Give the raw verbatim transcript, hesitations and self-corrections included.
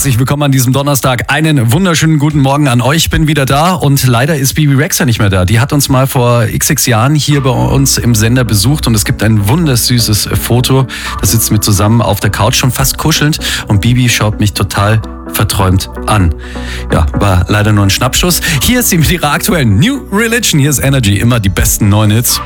herzlich willkommen an diesem Donnerstag. Einen wunderschönen guten Morgen an euch. Ich bin wieder da und leider ist Bibi Rexa nicht mehr da. Die hat uns mal vor xx Jahren hier bei uns im Sender besucht und es gibt ein wundersüßes Foto. Da sitzen wir zusammen auf der Couch, schon fast kuschelnd, und Bibi schaut mich total verträumt an. Ja, war leider nur ein Schnappschuss. Hier ist sie mit ihrer aktuellen New Religion. Hier ist Energy, immer die besten neuen Hits.